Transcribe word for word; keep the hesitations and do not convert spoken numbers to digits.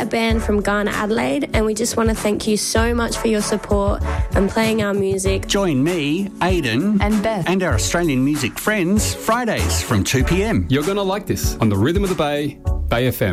a band from Ghana, Adelaide, and we just want to thank you so much for your support and playing our music. Join me, Aidan, and Beth, and our Australian music friends Fridays from two p m. You're going to like this on the Rhythm of the Bay, Bay F M.